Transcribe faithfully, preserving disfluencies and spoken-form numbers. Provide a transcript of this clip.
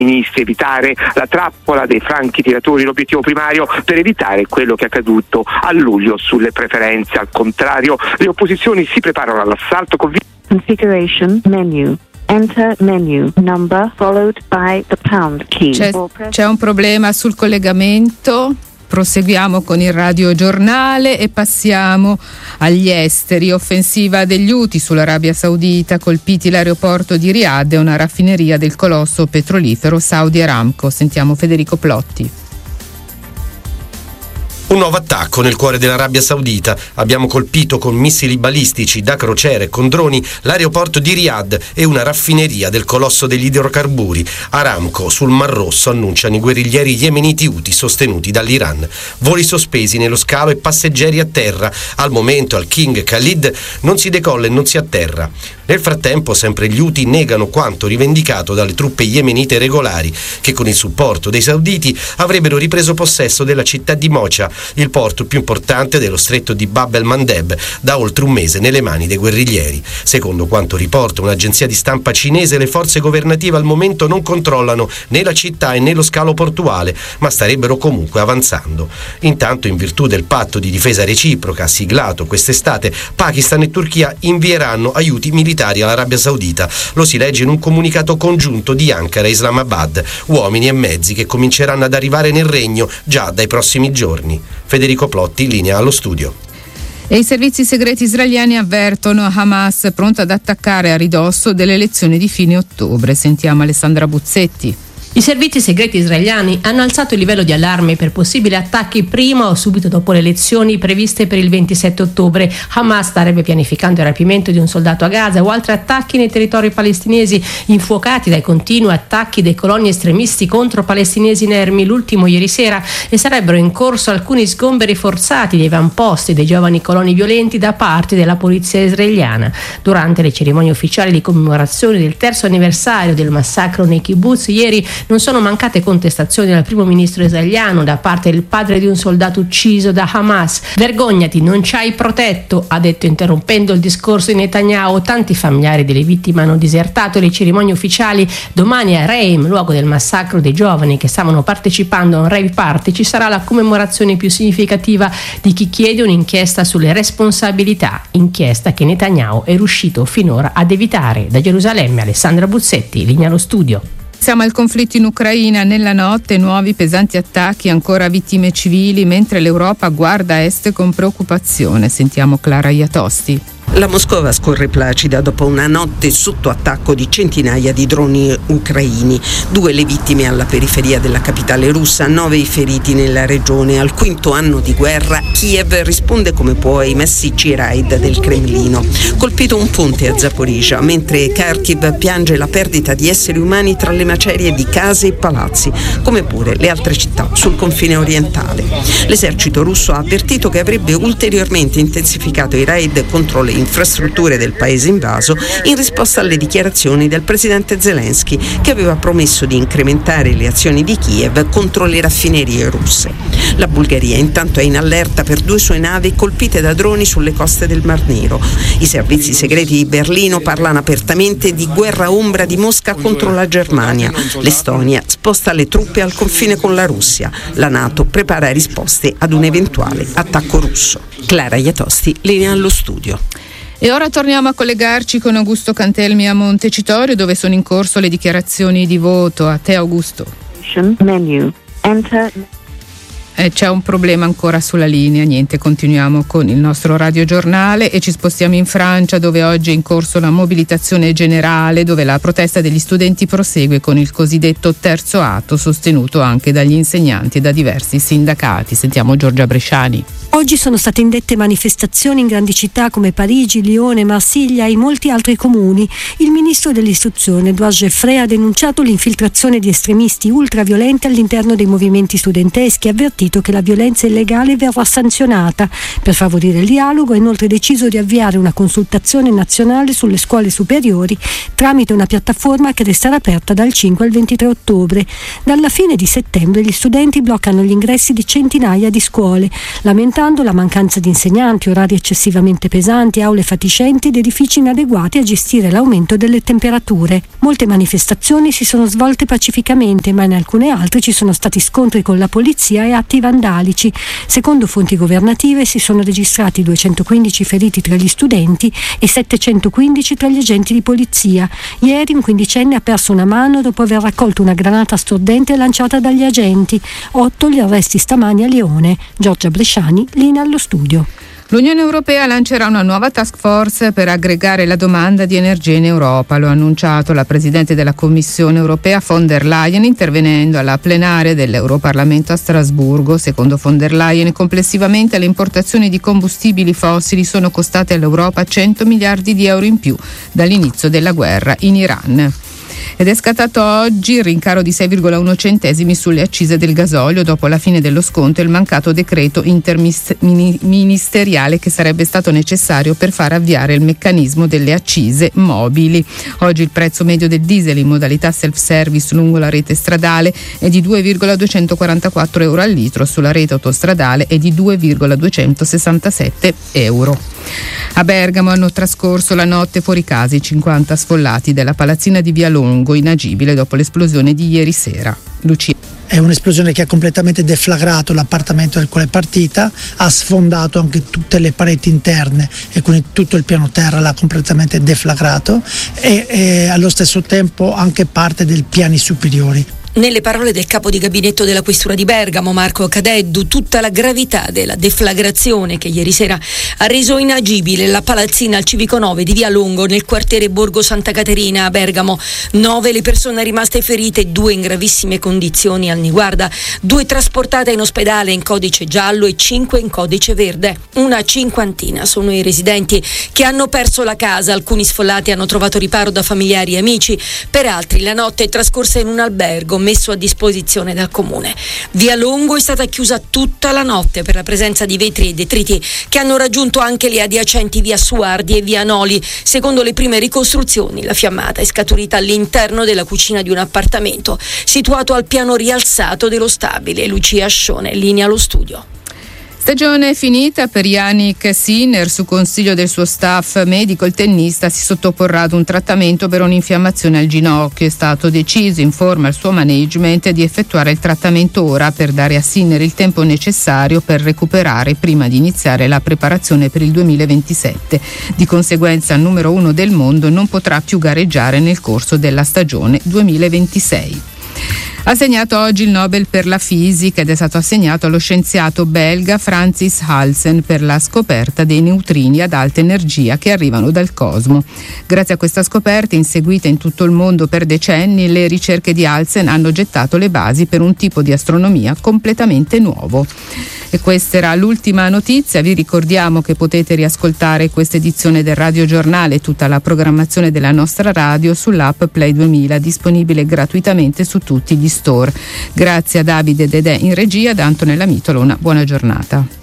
evitare la trappola dei franchi tiratori, l'obiettivo primario per evitare quello che è accaduto a luglio sulle preferenze. Al contrario, le opposizioni si preparano all'assalto con configuration menu. Enter menu number followed by the pound key. C'è, c'è un problema sul collegamento. Proseguiamo con il radiogiornale e passiamo agli esteri. Offensiva degli Houthi sull'Arabia Saudita, colpiti l'aeroporto di Riyadh e una raffineria del colosso petrolifero Saudi Aramco. Sentiamo Federico Plotti. Un nuovo attacco nel cuore dell'Arabia Saudita. Abbiamo colpito con missili balistici da crociere e con droni l'aeroporto di Riyadh e una raffineria del colosso degli idrocarburi. Aramco sul Mar Rosso, annunciano i guerriglieri yemeniti Houthi sostenuti dall'Iran. Voli sospesi nello scalo e passeggeri a terra. Al momento al King Khalid non si decolla e non si atterra. Nel frattempo sempre gli Houthi negano quanto rivendicato dalle truppe yemenite regolari, che con il supporto dei sauditi avrebbero ripreso possesso della città di Mocha, il porto più importante dello stretto di Bab el-Mandeb, da oltre un mese nelle mani dei guerriglieri. Secondo quanto riporta un'agenzia di stampa cinese, le forze governative al momento non controllano né la città e né lo scalo portuale, ma starebbero comunque avanzando. Intanto, in virtù del patto di difesa reciproca siglato quest'estate, Pakistan e Turchia invieranno aiuti militari all'Arabia Saudita. Lo si legge in un comunicato congiunto di Ankara e Islamabad, uomini e mezzi che cominceranno ad arrivare nel regno già dai prossimi giorni. Federico Plotti, linea allo studio. E i servizi segreti israeliani avvertono Hamas pronto ad attaccare a ridosso delle elezioni di fine ottobre. Sentiamo Alessandra Buzzetti. I servizi segreti israeliani hanno alzato il livello di allarme per possibili attacchi prima o subito dopo le elezioni previste per il ventisette ottobre. Hamas starebbe pianificando il rapimento di un soldato a Gaza o altri attacchi nei territori palestinesi, infuocati dai continui attacchi dei coloni estremisti contro palestinesi inermi, l'ultimo ieri sera, e sarebbero in corso alcuni sgomberi forzati dei avamposti dei giovani coloni violenti da parte della polizia israeliana. Durante le cerimonie ufficiali di commemorazione del terzo anniversario del massacro nei kibbutz, ieri non sono mancate contestazioni al primo ministro israeliano da parte del padre di un soldato ucciso da Hamas. Vergognati, non ci hai protetto, ha detto interrompendo il discorso di Netanyahu. Tanti familiari delle vittime hanno disertato le cerimonie ufficiali. Domani a Reim, luogo del massacro dei giovani che stavano partecipando a un rave party, ci sarà la commemorazione più significativa di chi chiede un'inchiesta sulle responsabilità, inchiesta che Netanyahu è riuscito finora ad evitare. Da Gerusalemme Alessandra Buzzetti, linea allo studio. Siamo al conflitto in Ucraina. Nella notte nuovi pesanti attacchi, ancora vittime civili, mentre l'Europa guarda a est con preoccupazione. Sentiamo Clara Iatosti. La Moscova scorre placida dopo una notte sotto attacco di centinaia di droni ucraini. Due le vittime alla periferia della capitale russa, nove i feriti nella regione. Al quinto anno di guerra, Kiev risponde come può ai massicci raid del Cremlino. Colpito un ponte a Zaporizhzhia, mentre Kharkiv piange la perdita di esseri umani tra le macerie di case e palazzi, come pure le altre città sul confine orientale. L'esercito russo ha avvertito che avrebbe ulteriormente intensificato i raid contro le infrastrutture del paese invaso in risposta alle dichiarazioni del presidente Zelensky, che aveva promesso di incrementare le azioni di Kiev contro le raffinerie russe. La Bulgaria intanto è in allerta per due sue navi colpite da droni sulle coste del Mar Nero. I servizi segreti di Berlino parlano apertamente di guerra ombra di Mosca contro la Germania. L'Estonia sposta le truppe al confine con la Russia. La NATO prepara risposte ad un eventuale attacco russo. Clara Iatosti, linea allo studio. E ora torniamo a collegarci con Augusto Cantelmi a Montecitorio, dove sono in corso le dichiarazioni di voto. A te, Augusto. Menu. Enter. Eh, c'è un problema ancora sulla linea, niente, continuiamo con il nostro radiogiornale e ci spostiamo in Francia, dove oggi è in corso la mobilitazione generale, dove la protesta degli studenti prosegue con il cosiddetto terzo atto, sostenuto anche dagli insegnanti e da diversi sindacati. Sentiamo Giorgia Bresciani. Oggi sono state indette manifestazioni in grandi città come Parigi, Lione, Marsiglia e molti altri comuni. Il ministro dell'istruzione, Edouard Geoffrey, ha denunciato l'infiltrazione di estremisti ultraviolenti all'interno dei movimenti studenteschi e ha avvertito che la violenza illegale verrà sanzionata. Per favorire il dialogo ha inoltre deciso di avviare una consultazione nazionale sulle scuole superiori tramite una piattaforma che resterà aperta dal cinque al ventitré ottobre. Dalla fine di settembre gli studenti bloccano gli ingressi di centinaia di scuole, lamentando manifestando la mancanza di insegnanti, orari eccessivamente pesanti, aule fatiscenti ed edifici inadeguati a gestire l'aumento delle temperature. Molte manifestazioni si sono svolte pacificamente, ma in alcune altre ci sono stati scontri con la polizia e atti vandalici. Secondo fonti governative si sono registrati duecentoquindici feriti tra gli studenti e settecentoquindici tra gli agenti di polizia. Ieri un quindicenne ha perso una mano dopo aver raccolto una granata stordente lanciata dagli agenti. Otto gli arresti stamani a Lione. Giorgia Bresciani, linea allo studio. L'Unione Europea lancerà una nuova task force per aggregare la domanda di energia in Europa. Lo ha annunciato la Presidente della Commissione Europea von der Leyen intervenendo alla plenaria dell'Europarlamento a Strasburgo. Secondo von der Leyen, complessivamente le importazioni di combustibili fossili sono costate all'Europa cento miliardi di euro in più dall'inizio della guerra in Iran. Ed è scattato oggi il rincaro di sei virgola uno centesimi sulle accise del gasolio dopo la fine dello sconto e il mancato decreto interministeriale che sarebbe stato necessario per far avviare il meccanismo delle accise mobili. Oggi il prezzo medio del diesel in modalità self-service lungo la rete stradale è di due virgola duecentoquarantaquattro euro al litro, sulla rete autostradale è di due virgola duecentosessantasette euro. A Bergamo hanno trascorso la notte fuori casa i cinquanta sfollati della palazzina di Via Longo, inagibile dopo l'esplosione di ieri sera. Lucia. È un'esplosione che ha completamente deflagrato l'appartamento del quale è partita, ha sfondato anche tutte le pareti interne e quindi tutto il piano terra l'ha completamente deflagrato e, e allo stesso tempo anche parte dei piani superiori. Nelle parole del capo di gabinetto della questura di Bergamo, Marco Cadeddu, tutta la gravità della deflagrazione che ieri sera ha reso inagibile la palazzina al civico nove di Via Longo nel quartiere Borgo Santa Caterina a Bergamo. Nove le persone rimaste ferite, due in gravissime condizioni al Niguarda, due trasportate in ospedale in codice giallo e cinque in codice verde. Una cinquantina sono i residenti che hanno perso la casa, alcuni sfollati hanno trovato riparo da familiari e amici, per altri la notte è trascorsa in un albergo messo a disposizione dal comune. Via Longo è stata chiusa tutta la notte per la presenza di vetri e detriti che hanno raggiunto anche le adiacenti via Suardi e via Noli. Secondo le prime ricostruzioni, la fiammata è scaturita all'interno della cucina di un appartamento situato al piano rialzato dello stabile. Lucia Ascione, linea allo studio. Stagione finita per Yannick Sinner. Su consiglio del suo staff medico, il tennista si sottoporrà ad un trattamento per un'infiammazione al ginocchio. È stato deciso, informa il suo management, di effettuare il trattamento ora per dare a Sinner il tempo necessario per recuperare prima di iniziare la preparazione per il duemilaventisette. Di conseguenza il numero uno del mondo non potrà più gareggiare nel corso della stagione duemilaventisei. Ha assegnato oggi il Nobel per la fisica ed è stato assegnato allo scienziato belga Francis Halsen per la scoperta dei neutrini ad alta energia che arrivano dal cosmo. Grazie a questa scoperta, inseguita in tutto il mondo per decenni, le ricerche di Halsen hanno gettato le basi per un tipo di astronomia completamente nuovo. E questa era l'ultima notizia. Vi ricordiamo che potete riascoltare questa edizione del Radio Giornale e tutta la programmazione della nostra radio sull'app Play duemila, disponibile gratuitamente su tutti gli store. Grazie a Davide Dedè in regia, da Antonella Mitola, una buona giornata.